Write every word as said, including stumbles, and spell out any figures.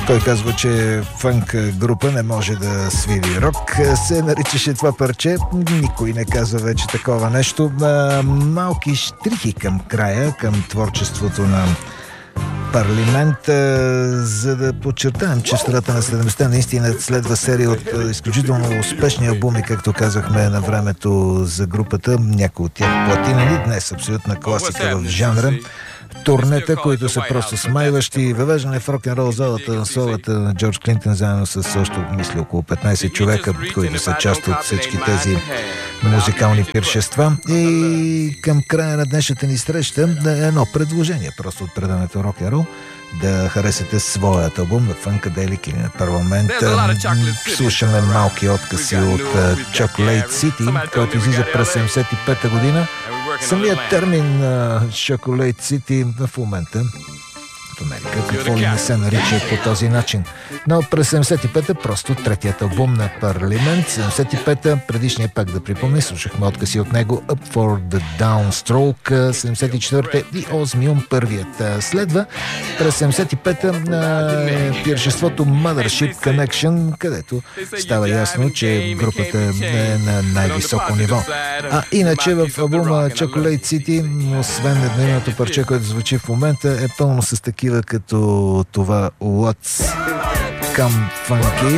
Той казва, че фънк група не може да свири рок. Се наричаше това парче. Никой не казва вече такова нещо. Малки штрихи към края, към творчеството на Парламент, за да подчертаем, че в страната на седемдесетте наистина следва серия от изключително успешни албуми, както казахме на времето за групата. Някои от тях платинени, днес абсолютна класика в жанра. Турнета, които са просто смайващи, въвеждане в рок-н-рол залата на солата на Джордж Клинтон, заедно с още, мисля, около петнайсет човека, които са част от всички тези музикални пиршества. И към края на днешната ни среща едно предложение просто от предаването рок-н-рол, да харесате своят албум на Funkadelic или на Парламент. Слушаме малки откъси от Chocolate City, който излиза през седемдесет и пета година. Самият термин Chocolate City в момента в Америка какво ли не се нарича по този начин. Но през седемдесет и пета просто третият албум на Парламент. седемдесет и пета, предишния пак да припомня, слушахме откъси от него Up for the Downstroke, седемдесет и четвърта и Osmium първият. Следва през седемдесет и пета на пиршеството Mothership Connection, където става ясно, че групата е на най-високо ниво. А иначе в албума Chocolate City, освен едното парче, което звучи в момента, е пълно с такива като това What's Come Funky.